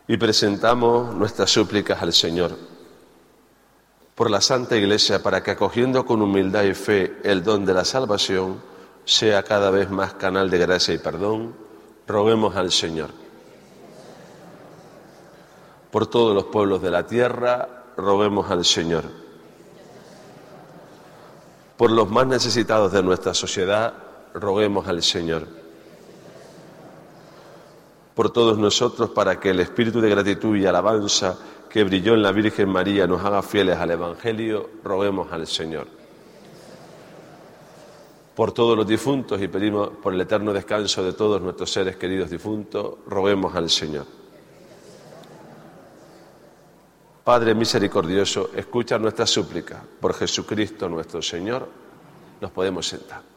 Y presentamos nuestras súplicas al Señor por la Santa Iglesia, para que, acogiendo con humildad y fe el don de la salvación, sea cada vez más canal de gracia y perdón. Roguemos al Señor. Por todos los pueblos de la tierra, roguemos al Señor. Por los más necesitados de nuestra sociedad, roguemos al Señor. Por todos nosotros, para que el espíritu de gratitud y alabanza que brilló en la Virgen María nos haga fieles al Evangelio, roguemos al Señor. Por todos los difuntos, y pedimos por el eterno descanso de todos nuestros seres queridos difuntos, roguemos al Señor. Padre misericordioso, escucha nuestra súplica. Por Jesucristo nuestro Señor, nos podemos sentar.